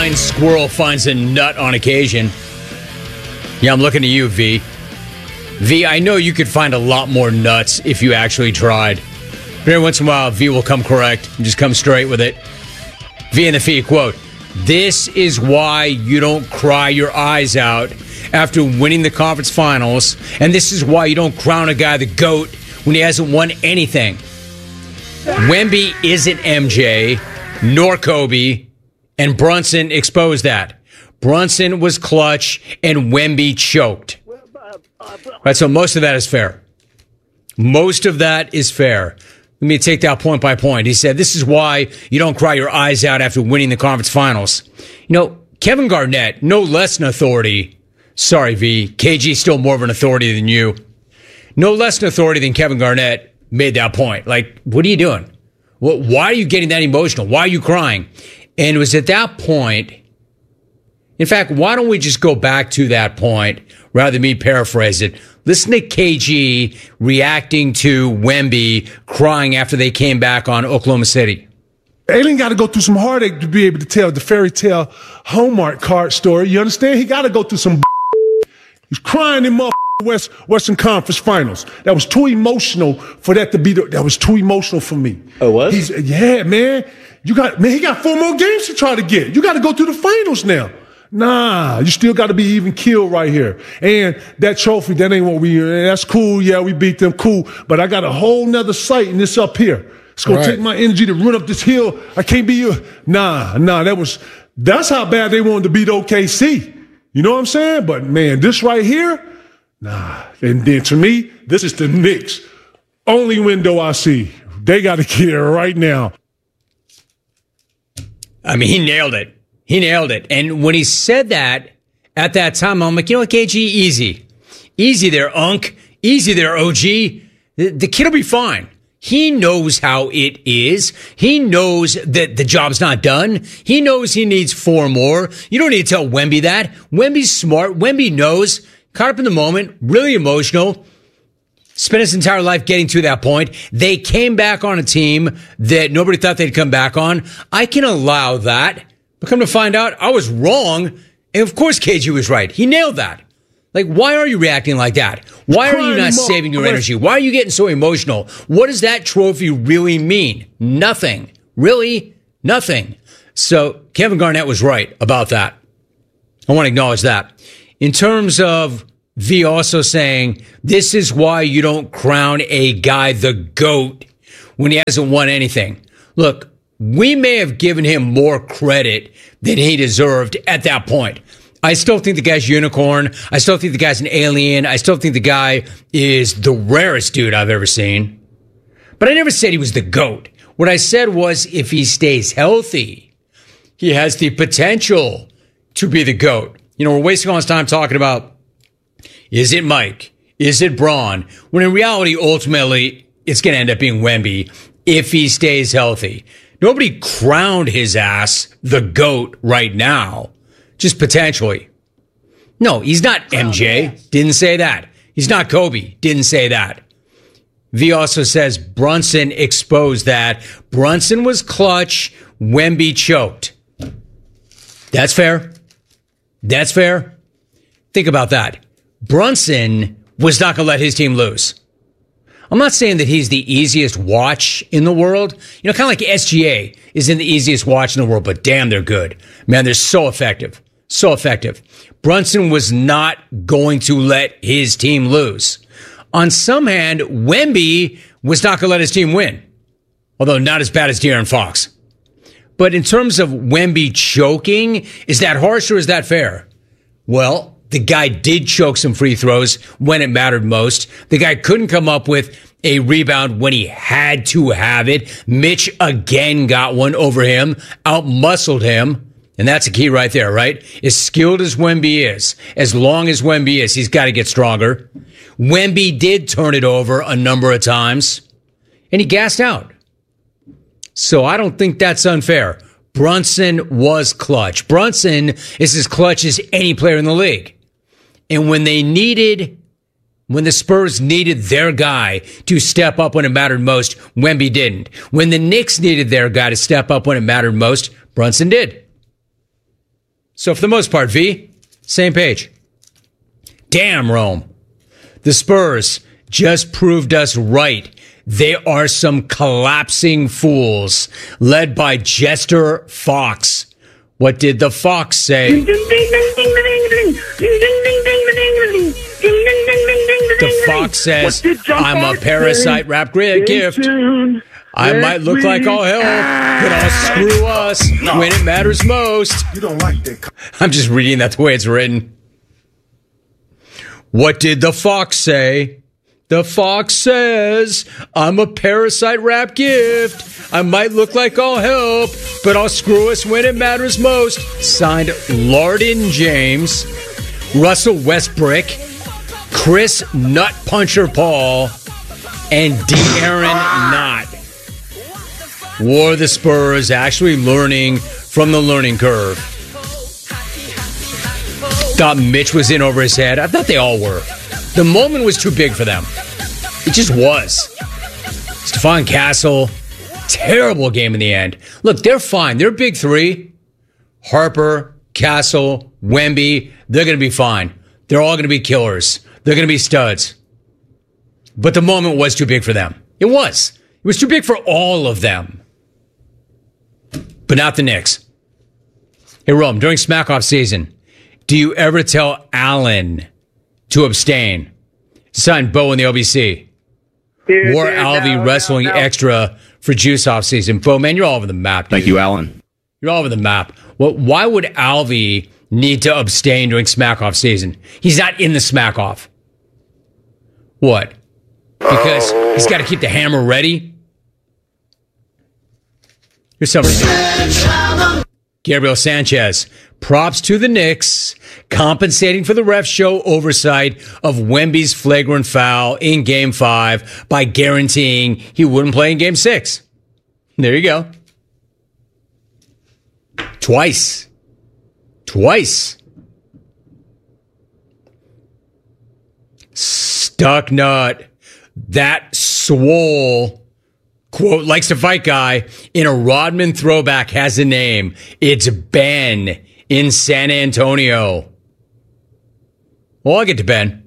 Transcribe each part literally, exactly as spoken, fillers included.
blind squirrel finds a nut on occasion. Yeah, I'm looking at you, V. V, I know you could find a lot more nuts if you actually tried. But every once in a while, V will come correct and just come straight with it. V and the Fee quote, "This is why you don't cry your eyes out after winning the conference finals, and this is why you don't crown a guy the GOAT when he hasn't won anything. Wemby isn't M J, nor Kobe, and Brunson exposed that. Brunson was clutch, and Wemby choked." Right, so most of that is fair. Most of that is fair. Let me take that point by point. He said, this is why you don't cry your eyes out after winning the conference finals. You know, Kevin Garnett, no less an authority. Sorry, V. K G's still more of an authority than you. No less an authority than Kevin Garnett made that point. Like, what are you doing? Well, why are you getting that emotional? Why are you crying? And it was at that point, in fact, why don't we just go back to that point rather than me paraphrase it? Listen to K G reacting to Wemby crying after they came back on Oklahoma City. Alien got to go through some heartache to be able to tell the fairy tale Hallmark card story. You understand? He got to go through some. He's crying in motherfucking West, Western Conference Finals. That was too emotional for that to be. The, that was too emotional for me. Oh, was? He's, yeah, man. You got man. He got four more games to try to get. You got to go through the finals now. Nah, you still got to be even killed right here. And that trophy, that ain't what we, that's cool. Yeah, we beat them. Cool. But I got a whole nother sight in this up here. It's going right. to take my energy to run up this hill. I can't be you. Nah, nah, that was, that's how bad they wanted to beat O K C. You know what I'm saying? But man, this right here, nah. And then to me, this is the Knicks' only window I see. They got to get it right now. I mean, he nailed it. He nailed it. And when he said that at that time, I'm like, you know what, K G, easy. Easy there, Unk. Easy there, O G. The, the kid will be fine. He knows how it is. He knows that the job's not done. He knows he needs four more. You don't need to tell Wemby that. Wemby's smart. Wemby knows. Caught up in the moment. Really emotional. Spent his entire life getting to that point. They came back on a team that nobody thought they'd come back on. I can allow that. But come to find out, I was wrong. And of course, K G was right. He nailed that. Like, why are you reacting like that? Why are you not saving your energy? Why are you getting so emotional? What does that trophy really mean? Nothing. Really? Nothing. So Kevin Garnett was right about that. I want to acknowledge that. In terms of V also saying, this is why you don't crown a guy the GOAT when he hasn't won anything. Look, we may have given him more credit than he deserved at that point. I still think the guy's unicorn. I still think the guy's an alien. I still think the guy is the rarest dude I've ever seen. But I never said he was the GOAT. What I said was if he stays healthy, he has the potential to be the GOAT. You know, we're wasting all this time talking about, is it Mike? Is it Braun? When in reality, ultimately, it's going to end up being Wemby if he stays healthy. Nobody crowned his ass the GOAT right now, just potentially. No, he's not M J. Didn't say that. He's not Kobe. Didn't say that. V also says Brunson exposed that. Brunson was clutch. Wemby choked. That's fair. That's fair. Think about that. Brunson was not going to let his team lose. I'm not saying that he's the easiest watch in the world. You know, kind of like S G A isn't the easiest watch in the world, but damn, they're good. Man, they're so effective. So effective. Brunson was not going to let his team lose. On some hand, Wemby was not going to let his team win. Although not as bad as De'Aaron Fox. But in terms of Wemby choking, is that harsh or is that fair? Well, the guy did choke some free throws when it mattered most. The guy couldn't come up with a rebound when he had to have it. Mitch again got one over him, outmuscled him. And that's the key right there, right? As skilled as Wemby is, as long as Wemby is, he's got to get stronger. Wemby did turn it over a number of times, and he gassed out. So I don't think that's unfair. Brunson was clutch. Brunson is as clutch as any player in the league. And when they needed, when the Spurs needed their guy to step up when it mattered most, Wemby didn't. When the Knicks needed their guy to step up when it mattered most, Brunson did. So for the most part, V, same page. Damn, Rome. The Spurs just proved us right. They are some collapsing fools, led by Jester Fox. What did the Fox say? The Fox says, I'm a parasite wrapped gift. I might look like all hell, but I'll screw us when it matters most. You don't like that. I'm just reading that the way it's written. What did the Fox say? The Fox says, I'm a parasite wrapped gift. I might look like I'll help, but I'll screw us when it matters most. Signed, Larden James, Russell Westbrook, Chris Nut Puncher Paul, and De'Aaron Knott. Were the Spurs actually learning from the learning curve? Thought Mitch was in over his head. I thought they all were. The moment was too big for them. It just was. Stephon Castle, terrible game in the end. Look, they're fine. They're big three. Harper, Castle, Wemby, they're going to be fine. They're all going to be killers. They're going to be studs. But the moment was too big for them. It was. It was too big for all of them. But not the Knicks. Hey, Rome, during Smack-Off season, do you ever tell Allen to abstain? Signed Bo in the O B C. Here, More here, Alvy now, wrestling now, now. extra for Juice Off season. Bo, man, you're all over the map, dude. Thank you, Alan. You're all over the map. Well, why would Alvy need to abstain during Smack-Off season? He's not in the Smack-Off. What? Because he's got to keep the hammer ready? Here's somebody new. Gabriel Sanchez. Props to the Knicks, compensating for the ref show oversight of Wemby's flagrant foul in Game five by guaranteeing he wouldn't play in Game six. There you go. Twice. Twice. Stuck nut. That swole, quote, likes to fight guy in a Rodman throwback has a name. It's Ben in San Antonio. Well, I'll get to Ben.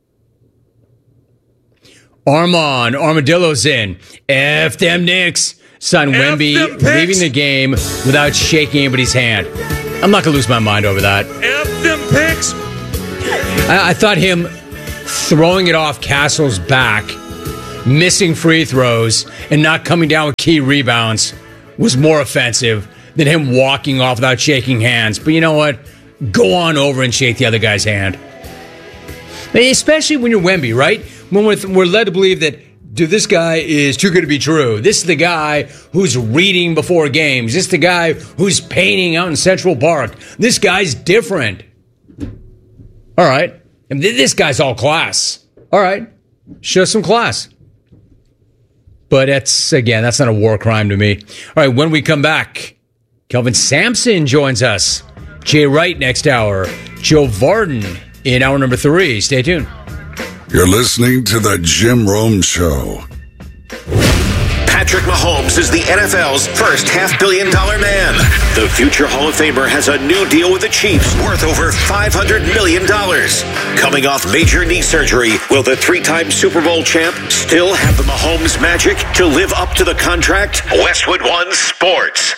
Armand Armadillo's in. F them Knicks. Son Wemby leaving the game without shaking anybody's hand. I'm not going to lose my mind over that. F them picks. I, I thought him throwing it off Castle's back, missing free throws, and not coming down with key rebounds was more offensive than him walking off without shaking hands. But you know what? Go on over and shake the other guy's hand. Especially when you're Wemby, right? When we're, we're led to believe that, dude, this guy is too good to be true. This is the guy who's reading before games. This is the guy who's painting out in Central Park. This guy's different. All right. And this guy's all class. All right. Show some class. But that's, again, that's not a war crime to me. All right, when we come back, Kelvin Sampson joins us. Jay Wright next hour. Joe Varden in hour number three. Stay tuned. You're listening to The Jim Rome Show. Patrick Mahomes is the N F L's first half-billion dollar man. The future Hall of Famer has a new deal with the Chiefs worth over five hundred million dollars. Coming off major knee surgery, will the three-time Super Bowl champ still have the Mahomes magic to live up to the contract? Westwood One Sports.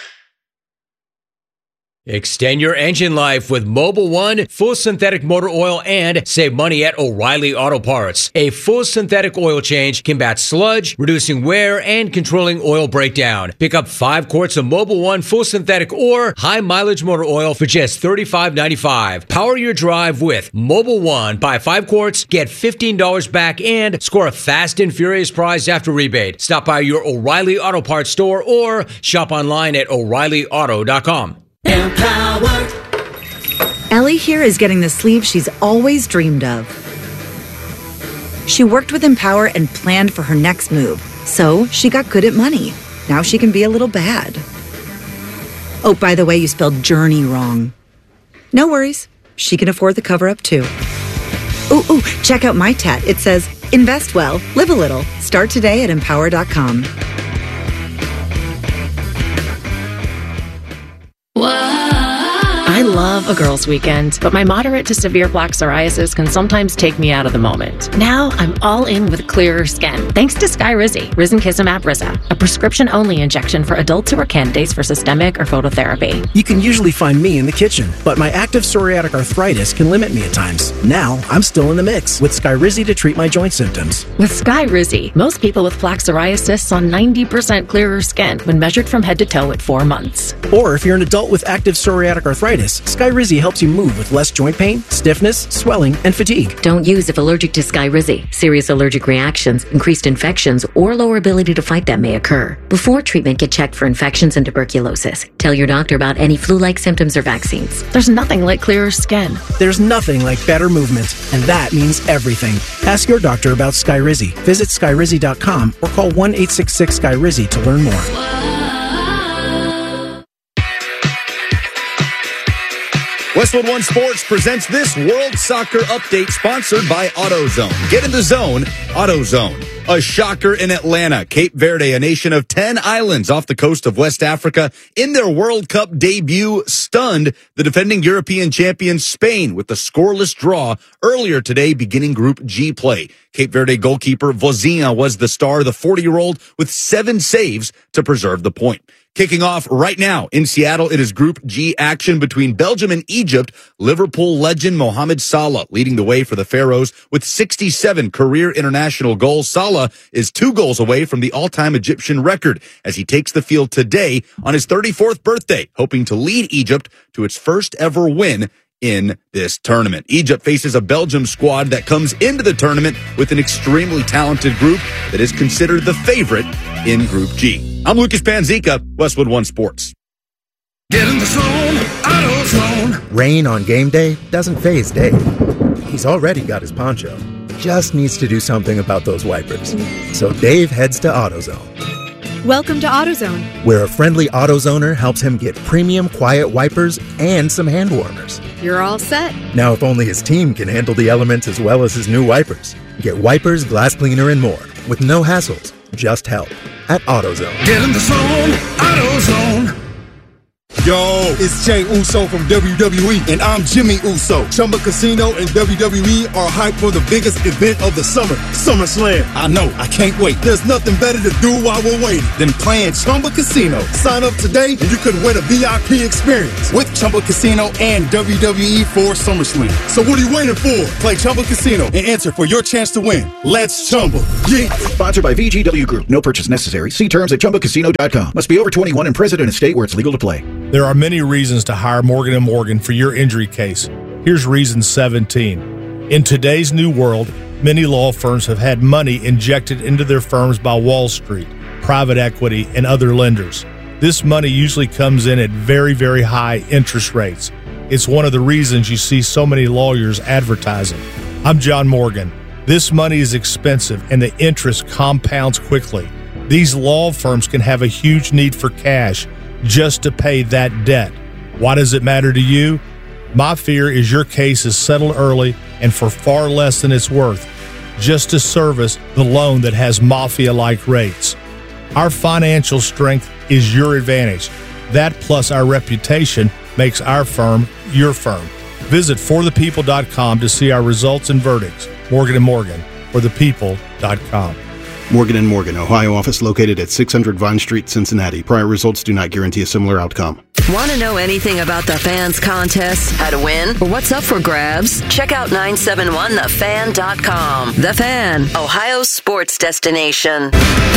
Extend your engine life with Mobil One full synthetic motor oil and save money at O'Reilly Auto Parts. A full synthetic oil change combats sludge, reducing wear and controlling oil breakdown. Pick up five quarts of Mobil One full synthetic or high mileage motor oil for just thirty-five ninety-five. Power your drive with Mobil One. Buy five quarts, get fifteen dollars back, and score a fast and furious prize after rebate. Stop by your O'Reilly Auto Parts store or shop online at O'Reilly Auto dot com. Empowered. Ellie here is getting the sleeve she's always dreamed of. She worked with Empower and planned for her next move, so she got good at money. Now she can be a little bad. Oh, by the way, you spelled journey wrong. No worries. She can afford the cover-up, too. Ooh, ooh, check out my tat. It says, invest well, live a little. Start today at empower dot com. I love a girls' weekend, but my moderate to severe plaque psoriasis can sometimes take me out of the moment. Now I'm all in with clearer skin, thanks to Skyrizi, risankizumab Riza, a prescription-only injection for adults who are candidates for systemic or phototherapy. You can usually find me in the kitchen, but my active psoriatic arthritis can limit me at times. Now I'm still in the mix with Skyrizi to treat my joint symptoms. With Skyrizi, most people with plaque psoriasis saw ninety percent clearer skin when measured from head to toe at four months. Or if you're an adult with active psoriatic arthritis, Skyrizi helps you move with less joint pain, stiffness, swelling, and fatigue. Don't use if allergic to Skyrizi. Serious allergic reactions, increased infections, or lower ability to fight them may occur. Before treatment, get checked for infections and tuberculosis. Tell your doctor about any flu-like symptoms or vaccines. There's nothing like clearer skin. There's nothing like better movement, and that means everything. Ask your doctor about Skyrizi. Visit Skyrizi dot com or call one eight six six Sky Rizi to learn more. Westwood One Sports presents this World Soccer Update sponsored by AutoZone. Get in the zone, AutoZone. A shocker in Atlanta. Cape Verde, a nation of ten islands off the coast of West Africa, in their World Cup debut, stunned the defending European champions Spain with the scoreless draw earlier today, beginning Group G play. Cape Verde goalkeeper Vozinha was the star, the forty-year-old with seven saves to preserve the point. Kicking off right now in Seattle, it is Group G action between Belgium and Egypt. Liverpool legend Mohamed Salah leading the way for the Pharaohs with sixty-seven career international goals. Salah is two goals away from the all-time Egyptian record as he takes the field today on his thirty-fourth birthday, hoping to lead Egypt to its first ever win in this tournament. Egypt faces a Belgium squad that comes into the tournament with an extremely talented group that is considered the favorite in Group G. I'm Lucas Panzica, Westwood One Sports. Get in the zone, AutoZone. Rain on game day doesn't faze Dave. He's already got his poncho. Just needs to do something about those wipers. So Dave heads to AutoZone. Welcome to AutoZone, where a friendly AutoZoner helps him get premium quiet wipers and some hand warmers. You're all set. Now, if only his team can handle the elements as well as his new wipers. Get wipers, glass cleaner, and more with no hassles, just help at AutoZone. Get in the zone, AutoZone. Yo, it's Jey Uso from W W E, and I'm Jimmy Uso. Chumba Casino and W W E are hyped for the biggest event of the summer, SummerSlam. I know, I can't wait. There's nothing better to do while we're waiting than playing Chumba Casino. Sign up today, and you could win a V I P experience with Chumba Casino and W W E for SummerSlam. So what are you waiting for? Play Chumba Casino and enter for your chance to win. Let's Chumba. Yeah. Sponsored by V G W Group. No purchase necessary. See terms at Chumba Casino dot com. Must be over twenty-one and present in a state where it's legal to play. There are many reasons to hire Morgan and Morgan for your injury case. Here's reason seventeen. In today's new world, many law firms have had money injected into their firms by Wall Street, private equity, and other lenders. This money usually comes in at very, very high interest rates. It's one of the reasons you see so many lawyers advertising. I'm John Morgan. This money is expensive and the interest compounds quickly. These law firms can have a huge need for cash just to pay that debt. Why does it matter to you? My fear is your case is settled early and for far less than it's worth, just to service the loan that has mafia-like rates. Our financial strength is your advantage. That plus our reputation makes our firm your firm. Visit for the people dot com to see our results and verdicts. Morgan and Morgan, for the people dot com. Morgan and Morgan, Ohio office located at six hundred Vine Street, Cincinnati. Prior results do not guarantee a similar outcome. Want to know anything about the fans contest, how to win, or what's up for grabs? Check out nine seven one the fan dot com. The Fan, Ohio's sports destination.